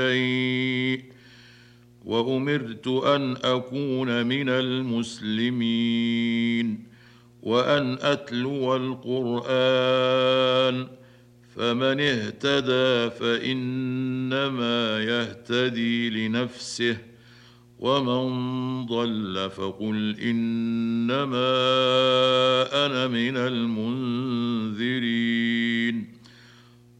شيء وأمرت أن أكون من المسلمين وأن أتلو القرآن فمن اهتدى فإنما يهتدي لنفسه ومن ضل فقل إنما أنا من المنذرين